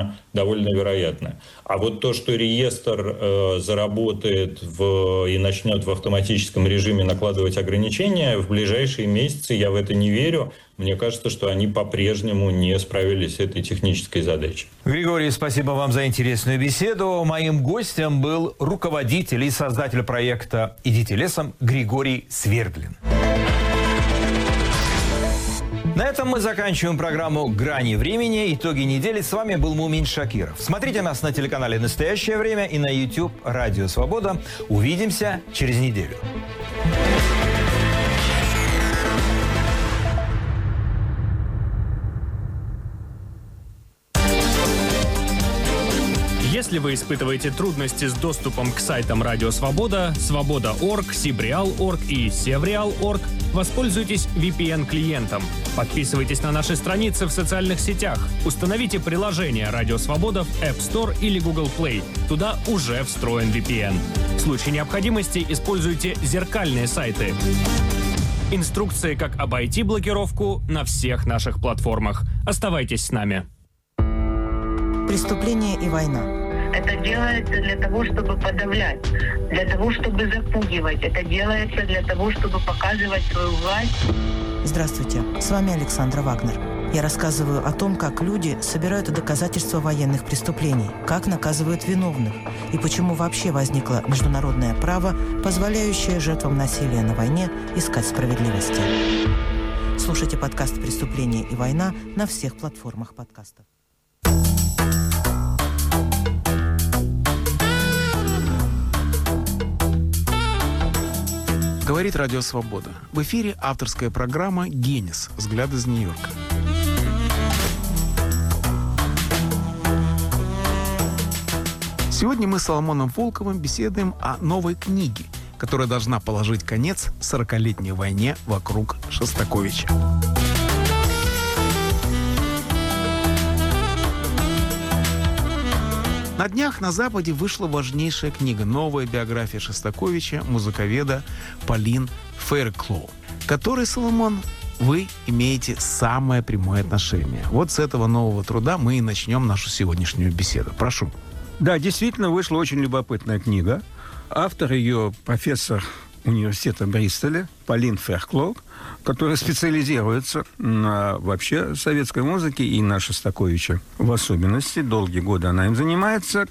довольно вероятно. А вот то, что реестр заработает и начнет в автоматическом режиме накладывать ограничения, в ближайшие месяцы я в это не верю. Мне кажется, что они по-прежнему не справились с этой технической задачей. Григорий, спасибо вам за интересную беседу. Моим гостем был руководитель и создатель проекта «Идите лесом» Григорий Свердлин. На этом мы заканчиваем программу «Грани времени». Итоги недели. С вами был Мумин Шакиров. Смотрите нас на телеканале «Настоящее время» и на YouTube «Радио Свобода». Увидимся через неделю. Если вы испытываете трудности с доступом к сайтам Радио Свобода, Свобода.орг, Сибреал.орг и Севреал.орг, воспользуйтесь VPN-клиентом. Подписывайтесь на наши страницы в социальных сетях. Установите приложение Радио Свобода в App Store или Google Play. Туда уже встроен VPN. В случае необходимости используйте зеркальные сайты. Инструкции, как обойти блокировку, на всех наших платформах. Оставайтесь с нами. Преступление и война. Это делается для того, чтобы подавлять, для того, чтобы запугивать. Это делается для того, чтобы показывать свою власть. Здравствуйте, с вами Александра Вагнер. Я рассказываю о том, как люди собирают доказательства военных преступлений, как наказывают виновных и почему вообще возникло международное право, позволяющее жертвам насилия на войне искать справедливости. Слушайте подкаст «Преступление и война» на всех платформах подкастов. Говорит Радио Свобода. В эфире авторская программа «Генис. Взгляд из Нью-Йорка». Сегодня мы с Соломоном Волковым беседуем о новой книге, которая должна положить конец 40-летней войне вокруг Шостаковича. На днях на Западе вышла важнейшая книга, новая биография Шостаковича, музыковеда Полин Фейерклоу, к которой, Соломон, вы имеете самое прямое отношение. Вот с этого нового труда мы и начнем нашу сегодняшнюю беседу. Прошу. Да, действительно, вышла очень любопытная книга. Автор ее профессор университета Бристоля Полин Фейерклоу, которая специализируется на вообще советской музыке и на Шостаковиче в особенности. Долгие годы она им занимается.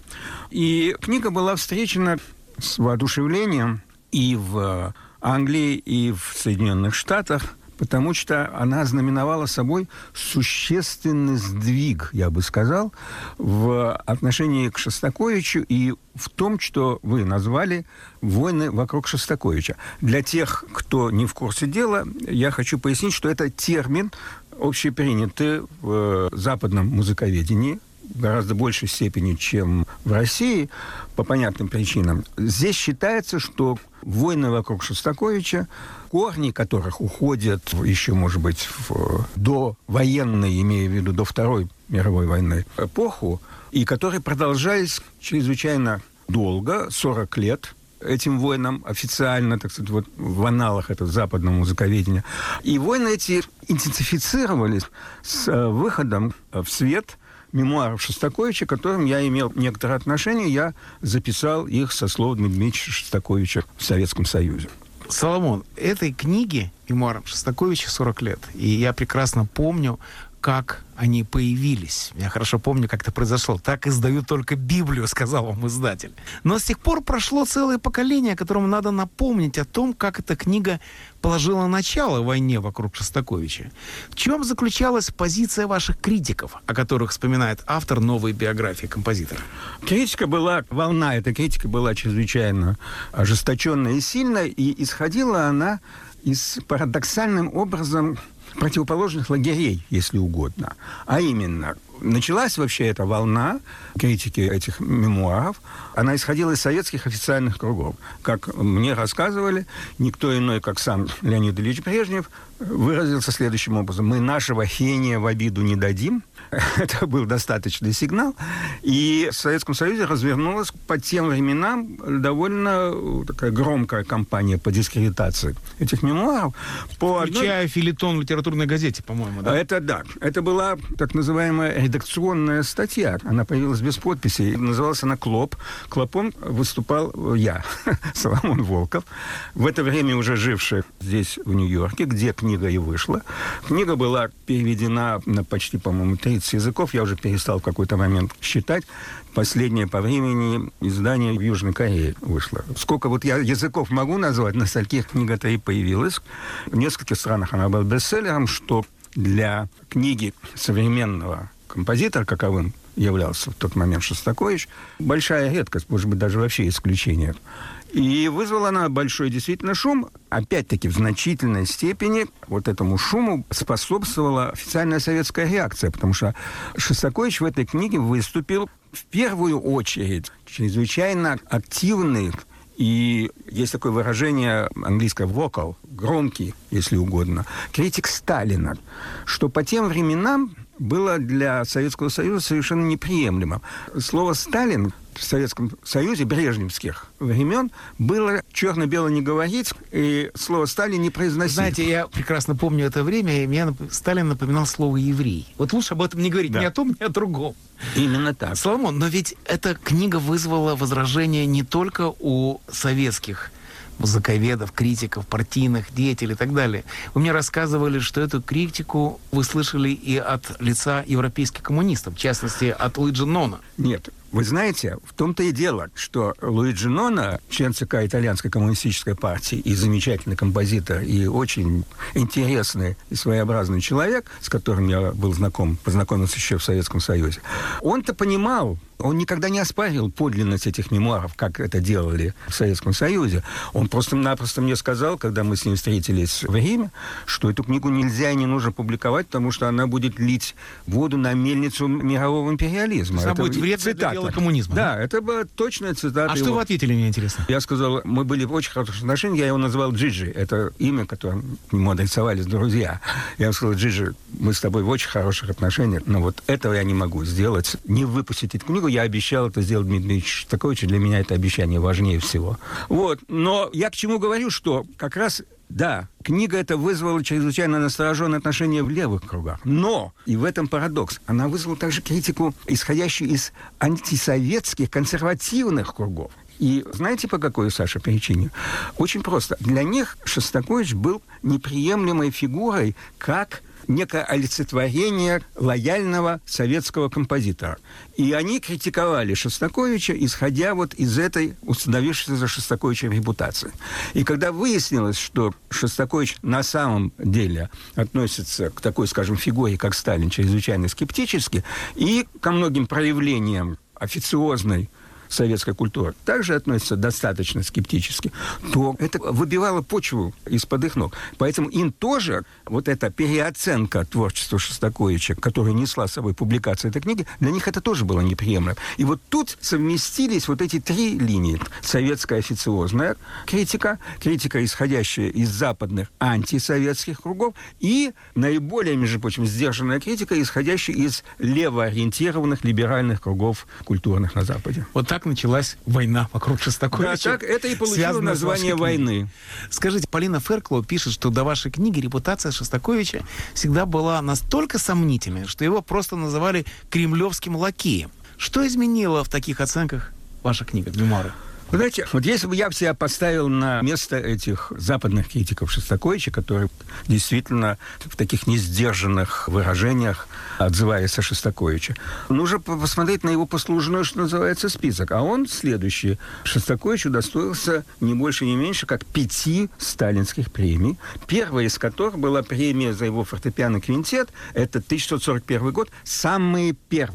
И книга была встречена с воодушевлением и в Англии, и в Соединенных Штатах, потому что она знаменовала собой существенный сдвиг, я бы сказал, в отношении к Шостаковичу и в том, что вы назвали «Войны вокруг Шостаковича». Для тех, кто не в курсе дела, я хочу пояснить, что это термин, общепринятый в западном музыковедении, в гораздо большей степени, чем в России, по понятным причинам. Здесь считается, что войны вокруг Шостаковича, корни которых уходят еще, может быть, в довоенной, имея в виду до Второй мировой войны, эпоху, и которые продолжались чрезвычайно долго, 40 лет, этим войнам официально, так сказать, вот в аналах этого западного музыковедения. И войны эти интенсифицировались с выходом в свет мемуаров Шостаковича, к которым я имел некоторое отношение. Я записал их со слов Дмитрия Шостаковича в Советском Союзе. Соломон, этой книге, мемуарам Шостаковича, 40 лет. И я прекрасно помню, как они появились. Я хорошо помню, как это произошло. Так издают только Библию, сказал вам издатель. Но с тех пор прошло целое поколение, которому надо напомнить о том, как эта книга положила начало войне вокруг Шостаковича. В чем заключалась позиция ваших критиков, о которых вспоминает автор новой биографии композитора? Волна этой критики была чрезвычайно ожесточенная и сильная, и исходила она из парадоксальным образом противоположных лагерей, если угодно. А именно, началась вообще эта волна критики этих мемуаров. Она исходила из советских официальных кругов. Как мне рассказывали, никто иной, как сам Леонид Ильич Брежнев, выразился следующим образом: «Мы нашего гения в обиду не дадим». Это был достаточный сигнал. И в Советском Союзе развернулась по тем временам довольно такая громкая кампания по дискредитации этих мемуаров. Включая фельетон в литературной газете, по-моему, да? Это да. Это была так называемая редакционная статья. Она появилась без подписи. Называлась она «Клоп». Клопом выступал я, Соломон Волков, в это время уже живший здесь, в Нью-Йорке, где книга и вышла. Книга была переведена на почти, по-моему, 30 языков. Я уже перестал в какой-то момент считать. Последнее по времени издание в Южной Корее вышло. Сколько вот я языков могу назвать, на стольких книга-то и появилась. В нескольких странах она была бестселлером, что для книги современного композитора, каковым являлся в тот момент Шостакович, большая редкость, может быть, даже вообще исключение. И вызвала она большой действительно шум. Опять-таки, в значительной степени вот этому шуму способствовала официальная советская реакция, потому что Шостакович в этой книге выступил в первую очередь чрезвычайно активный, и есть такое выражение английское «vocal», громкий, если угодно, критик Сталина, что по тем временам было для Советского Союза совершенно неприемлемо. Слово «Сталин» в Советском Союзе брежневских времен было черно-бело не говорить, и слово «Сталин» не произносить. Знаете, я прекрасно помню это время, и мне Сталин напоминал слово «еврей». Вот лучше об этом не говорить, ни о том, ни о другом. Именно так. Соломон, но ведь эта книга вызвала возражения не только у советских музыковедов, критиков, партийных деятелей и так далее. Вы мне рассказывали, что эту критику вы слышали и от лица европейских коммунистов, в частности, от Луиджи Ноно. Нет. Вы знаете, в том-то и дело, что Луиджи Ноно, член ЦК Итальянской коммунистической партии и замечательный композитор, и очень интересный и своеобразный человек, с которым я был знаком, познакомился еще в Советском Союзе, он-то понимал, он никогда не оспаривал подлинность этих мемуаров, как это делали в Советском Союзе. Он просто-напросто мне сказал, когда мы с ним встретились в Риме, что эту книгу нельзя и не нужно публиковать, потому что она будет лить воду на мельницу мирового империализма. Это будет вредно для дела коммунизма. Да, это была точная цитата. А что вы ответили, мне интересно? Я сказал, мы были в очень хороших отношениях, я его назвал Джиджи. Это имя, которым к нему адресовались друзья. Я ему сказал: Джиджи, мы с тобой в очень хороших отношениях, но вот этого я не могу сделать, не выпустить эту книгу. Я обещал это сделать Дмитрию Шостаковичу, для меня это обещание важнее всего. Вот, но я к чему говорю, что как раз, да, книга эта вызвала чрезвычайно настороженное отношение в левых кругах. Но, и в этом парадокс, она вызвала также критику, исходящую из антисоветских консервативных кругов. И знаете, по какой, Саша, причине? Очень просто. Для них Шостакович был неприемлемой фигурой, как некое олицетворение лояльного советского композитора. И они критиковали Шостаковича, исходя вот из этой установившейся за Шостаковичем репутации. И когда выяснилось, что Шостакович на самом деле относится к такой, скажем, фигуре, как Сталин, чрезвычайно скептически, и ко многим проявлениям официозной советская культура также относится достаточно скептически, то это выбивало почву из-под их ног. Поэтому им тоже вот эта переоценка творчества Шостаковича, которую несла с собой публикация этой книги, для них это тоже было неприемлемо. И вот тут совместились вот эти три линии. Советская официозная критика, критика, исходящая из западных антисоветских кругов, и наиболее, между прочим, сдержанная критика, исходящая из левоориентированных либеральных кругов культурных на Западе. Вот так началась война вокруг Шостаковича. Да, так это и получило название войны. Скажите, Полина Ферклоу пишет, что до вашей книги репутация Шостаковича всегда была настолько сомнительной, что его просто называли кремлевским лакеем. Что изменило в таких оценках ваша книга, мемуары? Вы знаете, вот если бы я себя поставил на место этих западных критиков Шостаковича, которые действительно в таких несдержанных выражениях отзывались о Шостаковиче, нужно посмотреть на его послужной, что называется, список. А он следующий. Шостакович удостоился не больше, не меньше, как 5 сталинских премий. Первая из которых была премия за его фортепиано квинтет. Это 1941 год. Самая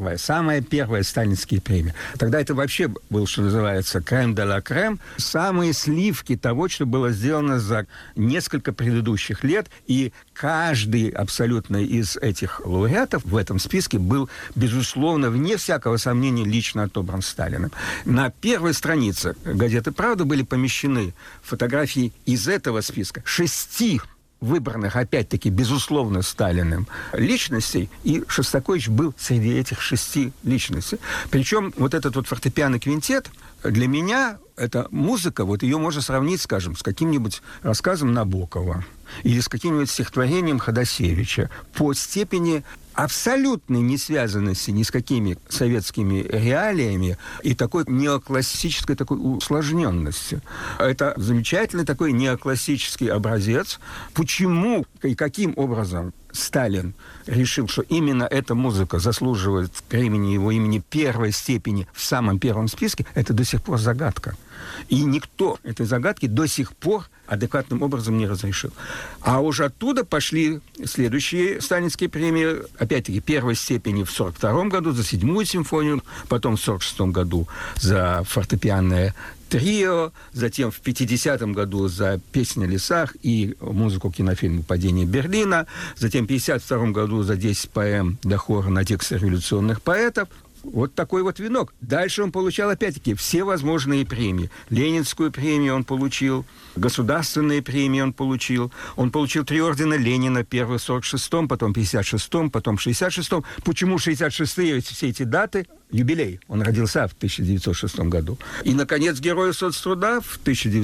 первая сталинские премии. Тогда это вообще был, что называется, крем де ла крем, самые сливки того, что было сделано за несколько предыдущих лет, и каждый абсолютно из этих лауреатов в этом списке был, безусловно, вне всякого сомнения, лично отобран Сталиным. На первой странице газеты «Правда» были помещены фотографии из этого списка 6 выбранных, опять-таки, безусловно, Сталиным личностей, и Шостакович был среди этих 6 личностей. Причем вот этот вот фортепиано-квинтет для меня эта музыка, вот ее можно сравнить, скажем, с каким-нибудь рассказом Набокова или с каким-нибудь стихотворением Ходосевича по степени абсолютной несвязанности ни с какими советскими реалиями и такой неоклассической такой усложненности. Это замечательный такой неоклассический образец. Почему и каким образом Сталин решил, что именно эта музыка заслуживает времени его имени первой степени в самом первом списке, это до сих пор загадка. И никто этой загадки до сих пор адекватным образом не разрешил. А уже оттуда пошли следующие сталинские премии, опять-таки, первой степени в 1942 году за 7-ю симфонию, потом в 1946 году за фортепианное трио, затем в 50-м году за «Песни о лесах» и музыку к кинофильму «Падение Берлина», затем в 52-м году за 10 поэм для хора на тексты революционных поэтов. Вот такой вот венок. Дальше он получал, опять-таки, все возможные премии. Ленинскую премию он получил, государственные премии он получил. Он получил 3 ордена Ленина, первый в 46-м, потом в 56-м, потом в 66-м. Почему 66-е все эти даты? Юбилей. Он родился в 1906 году. И, наконец, Герой соцтруда в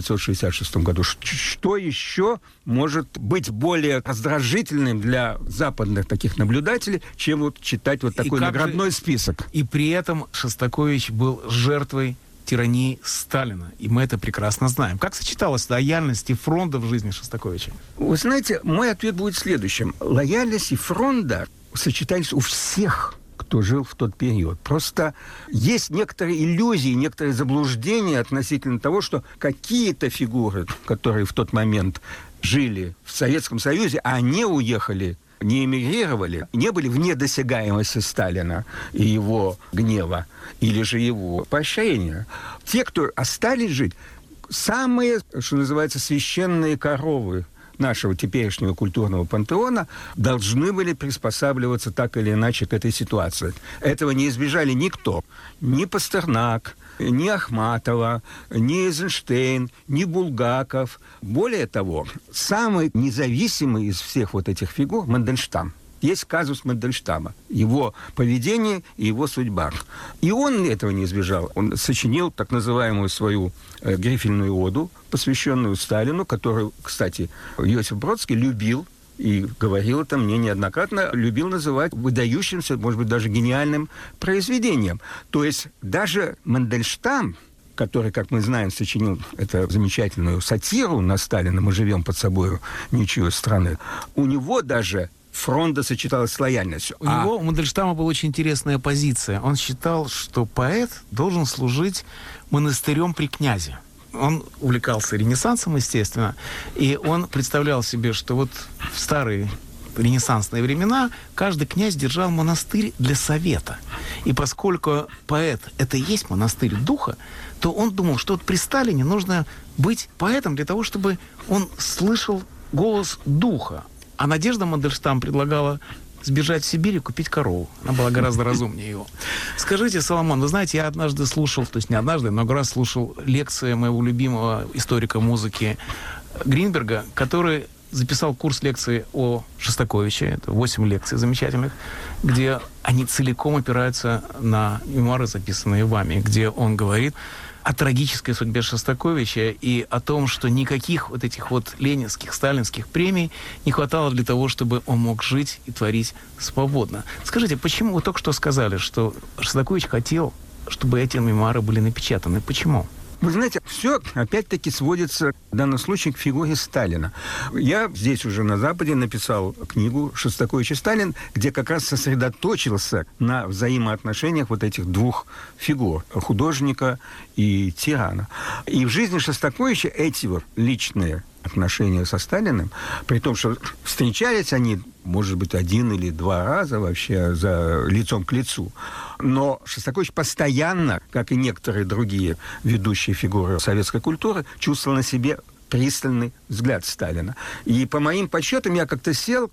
1966 году. Что еще может быть более раздражительным для западных таких наблюдателей, чем вот читать вот такой наградной список? И при этом Шостакович был жертвой тирании Сталина. И мы это прекрасно знаем. Как сочеталась лояльность и фронта в жизни Шостаковича? Вы знаете, мой ответ будет следующим. Лояльность и фронта сочетались у всех, кто жил в тот период. Просто есть некоторые иллюзии, некоторые заблуждения относительно того, что какие-то фигуры, которые в тот момент жили в Советском Союзе, они уехали, не эмигрировали, не были вне досягаемости Сталина и его гнева, или же его поощрения. Те, кто остались жить, самые, что называется, священные коровы нашего теперешнего культурного пантеона должны были приспосабливаться так или иначе к этой ситуации. Этого не избежали никто. Ни Пастернак, ни Ахматова, ни Эйзенштейн, ни Булгаков. Более того, самый независимый из всех вот этих фигур – Мандельштам. Есть казус Мандельштама, его поведение и его судьба. И он этого не избежал. Он сочинил так называемую свою грифельную оду, посвященную Сталину, которую, кстати, Иосиф Бродский любил и говорил это мне неоднократно, любил называть выдающимся, может быть, даже гениальным произведением. То есть даже Мандельштам, который, как мы знаем, сочинил эту замечательную сатиру на Сталина «Мы живем под собой ничьей страны», у него даже фронта сочеталась с лояльностью. У него, у Мандельштама была очень интересная позиция. Он считал, что поэт должен служить монастырем при князе. Он увлекался Ренессансом, естественно, и он представлял себе, что вот в старые ренессансные времена каждый князь держал монастырь для совета. И поскольку поэт — это и есть монастырь духа, то он думал, что вот при Сталине нужно быть поэтом для того, чтобы он слышал голос духа. А Надежда Мандельштам предлагала сбежать в Сибирь и купить корову. Она была гораздо разумнее его. Скажите, Соломон, вы знаете, я однажды слушал, то есть не однажды, много раз слушал лекции моего любимого историка музыки Гринберга, который записал курс лекций о Шостаковиче. Это 8 лекций замечательных, где они целиком опираются на мемуары, записанные вами, где он говорит о трагической судьбе Шостаковича и о том, что никаких вот этих вот ленинских, сталинских премий не хватало для того, чтобы он мог жить и творить свободно. Скажите, почему вы только что сказали, что Шостакович хотел, чтобы эти мемуары были напечатаны? Почему? Вы знаете, все опять-таки сводится в данном случае к фигуре Сталина. Я здесь уже на Западе написал книгу «Шостакович и Сталин», где как раз сосредоточился на взаимоотношениях вот этих двух фигур – художника и тирана. И в жизни Шостаковича эти вот личные отношения со Сталиным, при том, что встречались они, может быть, 1 или 2 раза вообще за лицом к лицу. Но Шостакович постоянно, как и некоторые другие ведущие фигуры советской культуры, чувствовал на себе пристальный взгляд Сталина. И по моим подсчетам я как-то сел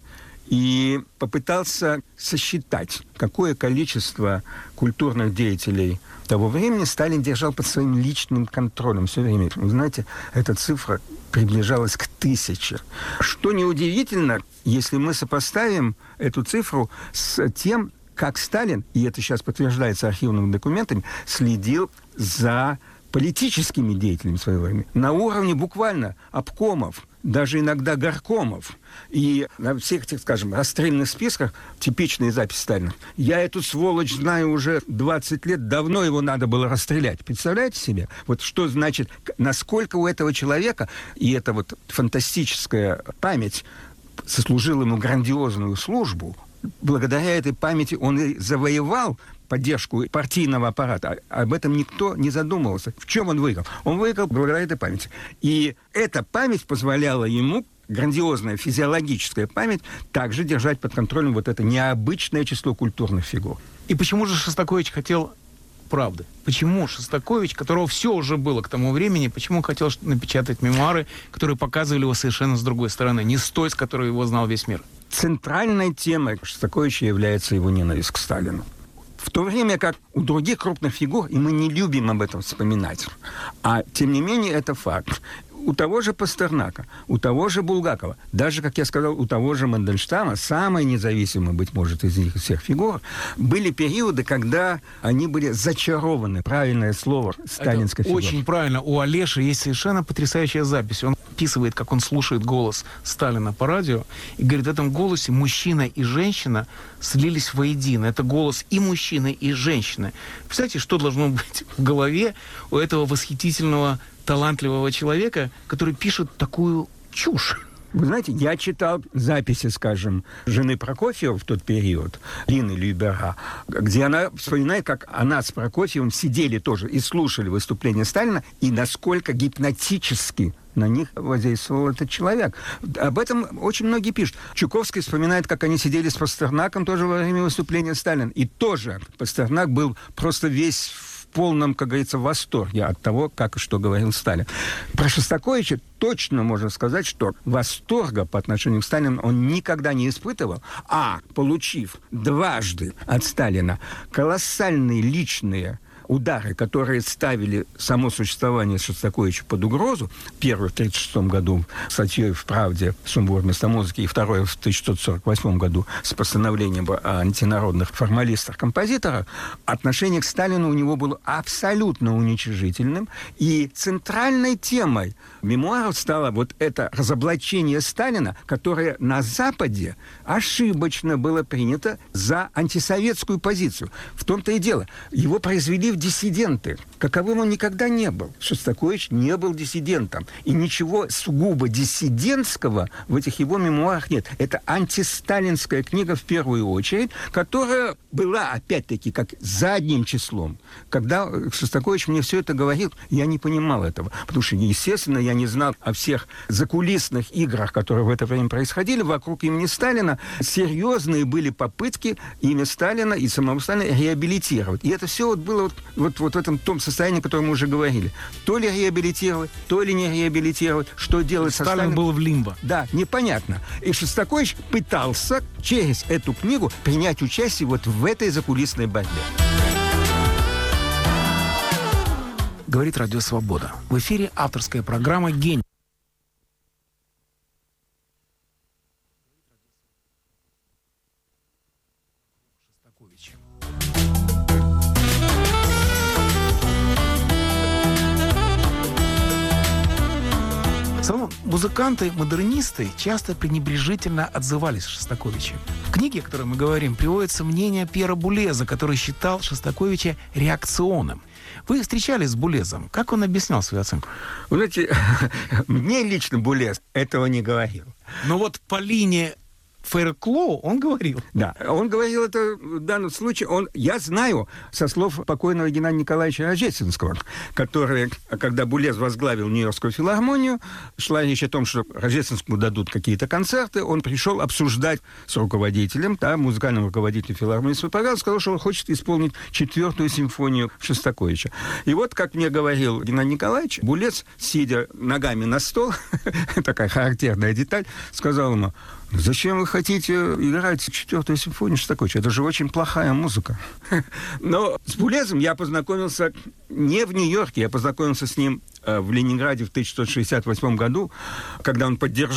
и попытался сосчитать, какое количество культурных деятелей того времени Сталин держал под своим личным контролем все время. Вы знаете, эта цифра приближалась к 1000. Что неудивительно, если мы сопоставим эту цифру с тем, как Сталин, и это сейчас подтверждается архивными документами, следил за политическими деятелями своего времени. На уровне буквально обкомов, даже иногда горкомов. И на всех этих, скажем, расстрельных списках типичные записи Сталина. Я эту сволочь знаю уже 20 лет, давно его надо было расстрелять. Представляете себе? Вот что значит, насколько у этого человека, и эта вот фантастическая память сослужила ему грандиозную службу. Благодаря этой памяти он и завоевал поддержку партийного аппарата. Об этом никто не задумывался. В чем он выиграл? Он выиграл благодаря этой памяти. И эта память позволяла ему, грандиозная физиологическая память, также держать под контролем вот это необычное число культурных фигур. И почему же Шостакович хотел правды? Почему Шостакович, которого все уже было к тому времени, почему он хотел напечатать мемуары, которые показывали его совершенно с другой стороны, не с той, с которой его знал весь мир? Центральной темой Шостаковича является его ненависть к Сталину. В то время как у других крупных фигур, и мы не любим об этом вспоминать, а тем не менее это факт. У того же Пастернака, у того же Булгакова, даже, как я сказал, у того же Мандельштама, самой независимой, быть может, из них всех фигур, были периоды, когда они были зачарованы, правильное слово, сталинской фигурой. Очень правильно. У Олеши есть совершенно потрясающая запись. Он описывает, как он слушает голос Сталина по радио, и говорит, в этом голосе мужчина и женщина слились воедино. Это голос и мужчины, и женщины. Представляете, что должно быть в голове у этого восхитительного, талантливого человека, который пишет такую чушь? Вы знаете, я читал записи, скажем, жены Прокофьева в тот период, Лины Любера, где она вспоминает, как она с Прокофьевым сидели тоже и слушали выступления Сталина, и насколько гипнотически на них воздействовал этот человек. Об этом очень многие пишут. Чуковский вспоминает, как они сидели с Пастернаком тоже во время выступления Сталина. И тоже Пастернак был просто весь в полном, как говорится, восторге от того, как и что говорил Сталин. Про Шостаковича точно можно сказать, что восторга по отношению к Сталину он никогда не испытывал, а получив дважды от Сталина колоссальные личные удары, которые ставили само существование Шостаковича под угрозу, первый в 1936 году статьей в «Правде» «Сумбур вместо музыки», и второй в 1948 году с постановлением о антинародных формалистах-композиторах, отношение к Сталину у него было абсолютно уничижительным, и центральной темой мемуаров стало вот это разоблачение Сталина, которое на Западе ошибочно было принято за антисоветскую позицию. В том-то и дело. Его произвели в диссиденты, каковым он никогда не был. Шостакович не был диссидентом. И ничего сугубо диссидентского в этих его мемуарах нет. Это антисталинская книга в первую очередь, которая была, опять-таки, как задним числом. Когда Шостакович мне все это говорил, я не понимал этого. Потому что, естественно, я не знал о всех закулисных играх, которые в это время происходили вокруг имени Сталина. Серьезные были попытки имя Сталина и самого Сталина реабилитировать. И это все вот было вот в этом том состоянии, о котором мы уже говорили. То ли реабилитировать, то ли не реабилитировать. Что делать со Сталином? Сталин был в лимбо. Да, непонятно. И Шостакович пытался через эту книгу принять участие вот в этой закулисной борьбе. Говорит Радио Свобода. В эфире авторская программа «Гений». Музыканты, модернисты часто пренебрежительно отзывались о Шостаковиче. В книге, о которой мы говорим, приводится мнение Пьера Булеза, который считал Шостаковича реакционным. Вы встречались с Булезом. Как он объяснял свою оценку? Вы знаете, мне лично Булез этого не говорил. Но вот по линии Фейерклоу он говорил. Да, он говорил это в данном случае. Я знаю со слов покойного Геннадия Николаевича Рождественского, который, когда Булез возглавил Нью-Йоркскую филармонию, шла речь о том, что Рождественскому дадут какие-то концерты, он пришел обсуждать с руководителем, музыкальным руководителем филармонии свой программу, сказал, что он хочет исполнить 4-ю симфонию Шостаковича. И вот, как мне говорил Геннадий Николаевич, Булез, сидя ногами на стол, такая характерная деталь, сказал ему: «Зачем вы хотите играть 4-ю симфонию Шостаковича? Это же очень плохая музыка». Но с Булезом я познакомился не в Нью-Йорке, я познакомился с ним в Ленинграде в 1968 году, когда он поддержал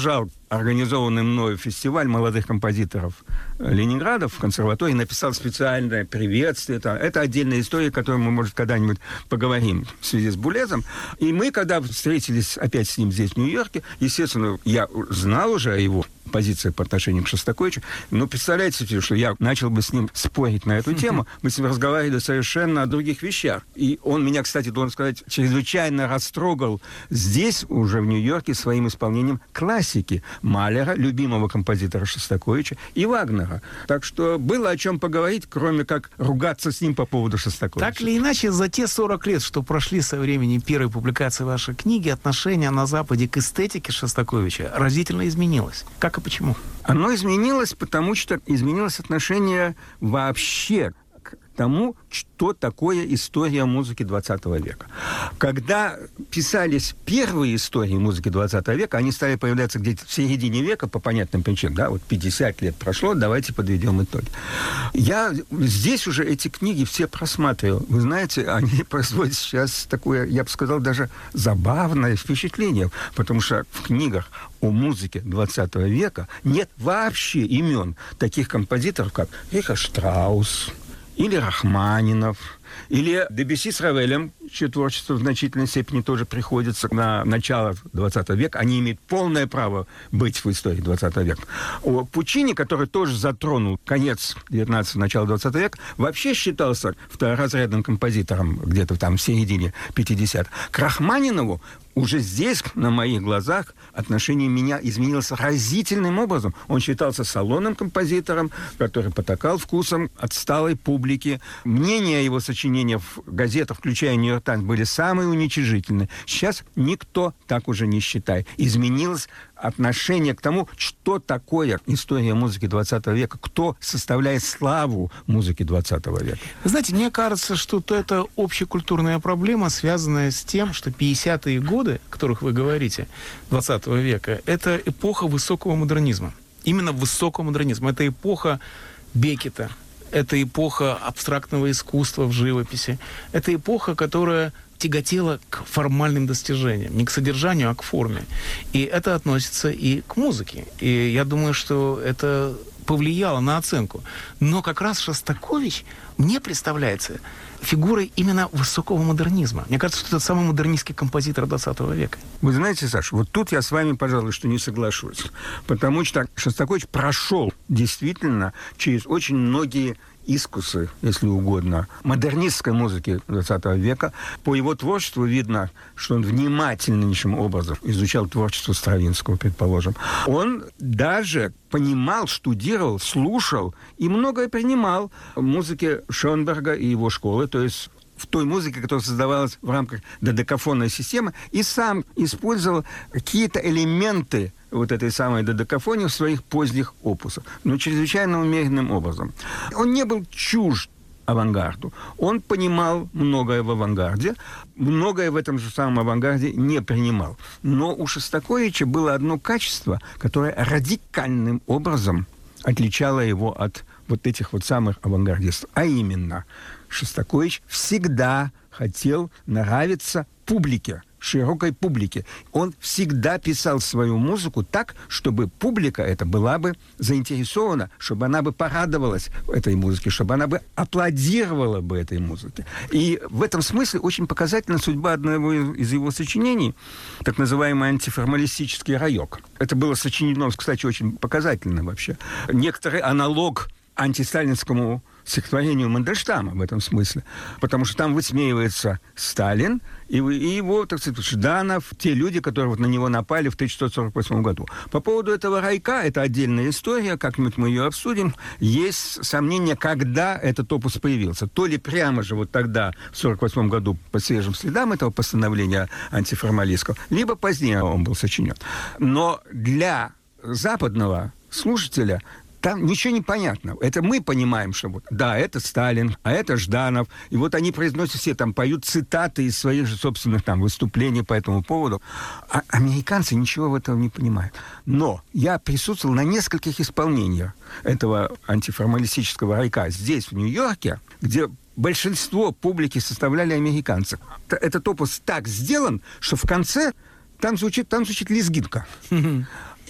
организованный мною фестиваль молодых композиторов Ленинграда в консерватории, написал специальное приветствие. Это отдельная история, о которой мы, может, когда-нибудь поговорим в связи с Булезом. И мы, когда встретились опять с ним здесь, в Нью-Йорке, естественно, я знал уже о его позиции по отношению к Шостаковичу, но представляете себе, что я начал бы с ним спорить на эту тему, мы с ним разговаривали совершенно о других вещах. И он меня, кстати, должен сказать, чрезвычайно растрогал здесь, уже в Нью-Йорке, своим исполнением классики Малера, любимого композитора Шостаковича, и Вагнера. Так что было о чем поговорить, кроме как ругаться с ним по поводу Шостаковича. Так или иначе, за те 40 лет, что прошли со времени первой публикации вашей книги, отношение на Западе к эстетике Шостаковича разительно изменилось. Как и почему? Оно изменилось, потому что изменилось отношение вообще к тому, что такое история музыки 20 века. Когда писались первые истории музыки 20 века, они стали появляться где-то в середине века, по понятным причинам. Да, вот 50 лет прошло, давайте подведем итоги. Я здесь уже эти книги все просматривал. Вы знаете, они производят сейчас такое, я бы сказал, даже забавное впечатление, потому что в книгах о музыке 20 века нет вообще имен таких композиторов, как Рихард Штраус, или Рахманинов, или Дебюсси с Равелем, чье творчество в значительной степени тоже приходится на начало 20 века. Они имеют полное право быть в истории 20 века. О Пучини, который тоже затронул конец 19-го, начало 20 века, вообще считался второразрядным композитором где-то там в середине 50-х. К Рахманинову уже здесь, на моих глазах, отношение меня изменилось разительным образом. Он считался салонным композитором, который потакал вкусом отсталой публики. Мнения о его сочинениях в газетах, включая «Нью-Йорк Таймс», были самые уничижительные. Сейчас никто так уже не считает. Изменилось отношение к тому, что такое история музыки 20 века, кто составляет славу музыки 20 века. Вы знаете, мне кажется, что это общекультурная проблема, связанная с тем, что 50-е годы, о которых вы говорите, 20 века, это эпоха высокого модернизма. Именно высокого модернизма. Это эпоха Беккета, это эпоха абстрактного искусства в живописи, это эпоха, которая тяготела к формальным достижениям, не к содержанию, а к форме. И это относится и к музыке. И я думаю, что это повлияло на оценку. Но как раз Шостакович мне представляется фигурой именно высокого модернизма. Мне кажется, что это самый модернистский композитор 20 века. Вы знаете, Саша, вот тут я с вами, пожалуй, что не соглашусь. Потому что Шостакович прошел действительно через очень многие искусы, если угодно, модернистской музыки 20 века. По его творчеству видно, что он внимательнейшим образом изучал творчество Стравинского, предположим. Он даже понимал, штудировал, слушал и многое принимал в музыке Шонберга и его школы, то есть в той музыке, которая создавалась в рамках додекафонной системы, и сам использовал какие-то элементы вот этой самой додекафонии в своих поздних опусах, но чрезвычайно умеренным образом. Он не был чужд авангарду. Он понимал многое в авангарде, многое в этом же самом авангарде не принимал. Но у Шостаковича было одно качество, которое радикальным образом отличало его от вот этих вот самых авангардистов. А именно, Шостакович всегда хотел нравиться публике, широкой публике. Он всегда писал свою музыку так, чтобы публика эта была бы заинтересована, чтобы она бы порадовалась этой музыке, чтобы она бы аплодировала бы этой музыке. И в этом смысле очень показательна судьба одного из его сочинений, так называемый антиформалистический райок. Это было сочинено, кстати, очень показательно вообще. Некоторый аналог антисталинскому стихотворению Мандельштама в этом смысле, потому что там высмеивается Сталин и его, так сказать, Жданов, те люди, которые вот на него напали в 1948 году. По поводу этого райка, это отдельная история, как-нибудь мы ее обсудим. Есть сомнения, когда этот опус появился. То ли прямо же вот тогда, в 1948 году, по свежим следам этого постановления антиформалистского, либо позднее он был сочинен. Но для западного слушателя там ничего не понятно. Это мы понимаем, что вот, да, это Сталин, а это Жданов. И вот они произносят все, там, поют цитаты из своих же собственных там выступлений по этому поводу. А американцы ничего в этом не понимают. Но я присутствовал на нескольких исполнениях этого антиформалистического райка здесь, в Нью-Йорке, где большинство публики составляли американцы. Этот опус так сделан, что в конце там звучит лезгинка.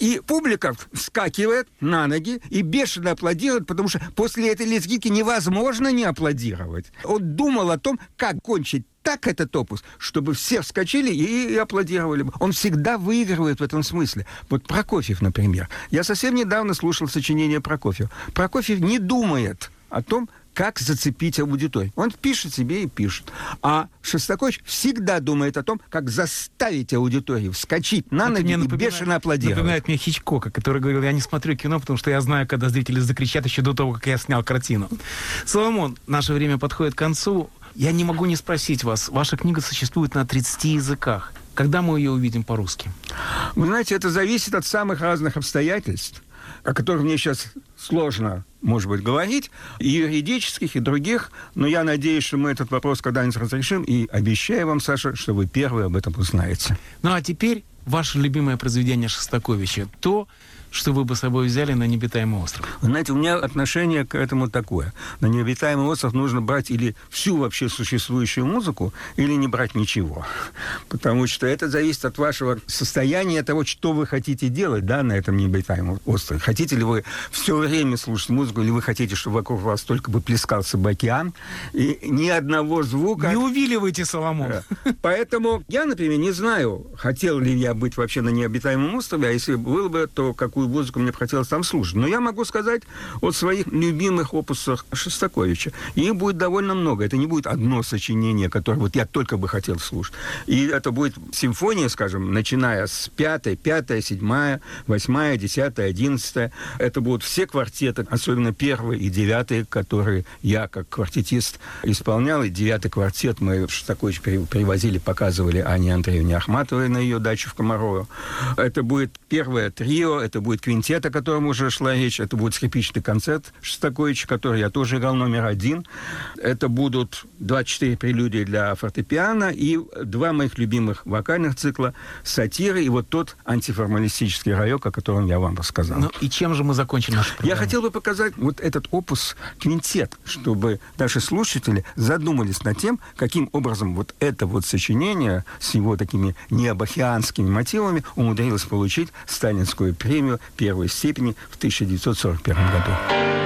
И публика вскакивает на ноги и бешено аплодирует, потому что после этой лезгинки невозможно не аплодировать. Он думал о том, как кончить так этот опус, чтобы все вскочили и аплодировали. Он всегда выигрывает в этом смысле. Вот Прокофьев, например. Я совсем недавно слушал сочинение Прокофьева. Прокофьев не думает о том, как зацепить аудиторию. Он пишет себе и пишет. А Шостакович всегда думает о том, как заставить аудиторию вскочить на ноги и бешено аплодировать. Напоминает мне Хичкока, который говорил: я не смотрю кино, потому что я знаю, когда зрители закричат еще до того, как я снял картину. Соломон, наше время подходит к концу. Я не могу не спросить вас. Ваша книга существует на 30 языках. Когда мы ее увидим по-русски? Вы знаете, это зависит от самых разных обстоятельств, о которых мне сейчас сложно, может быть, говорить, и юридических, и других, но я надеюсь, что мы этот вопрос когда-нибудь разрешим, и обещаю вам, Саша, что вы первые об этом узнаете. Ну а теперь ваше любимое произведение Шостаковича, то, что вы бы с собой взяли на необитаемый остров. Вы знаете, у меня отношение к этому такое. На необитаемый остров нужно брать или всю вообще существующую музыку, или не брать ничего. Потому что это зависит от вашего состояния, того, что вы хотите делать, да, на этом необитаемом острове. Хотите ли вы все время слушать музыку, или вы хотите, чтобы вокруг вас только бы плескался бы океан, и ни одного звука... Не увиливайте, Соломон. Поэтому я, например, не знаю, хотел ли я быть вообще на необитаемом острове, а если было бы, то какую музыку мне бы хотелось там слушать. Но я могу сказать о своих любимых опусах Шостаковича. И их будет довольно много. Это не будет одно сочинение, которое вот я только бы хотел слушать. И это будет симфония, скажем, начиная с 5-й, 5-я, 7-я, 8-я, 10-я, 11-я. Это будут все квартеты, особенно 1-й и 9-й, которые я как квартетист исполнял. И 9-й квартет мы Шостакович привозили, показывали Анне Андреевне Ахматовой на ее дачу в Комарово. Это будет 1-е трио, это будет квинтет, о котором уже шла речь, это будет скрипичный концерт Шостаковича, который я тоже играл номер 1. Это будут 24 прелюдии для фортепиано и 2 моих любимых вокальных цикла «Сатиры» и вот тот антиформалистический райок, о котором я вам рассказал. Ну и чем же мы закончим нашу программу? Я хотел бы показать вот этот опус «Квинтет», чтобы наши слушатели задумались над тем, каким образом вот это вот сочинение с его такими необахианскими мотивами умудрилось получить сталинскую премию 1-й степени в 1941 году.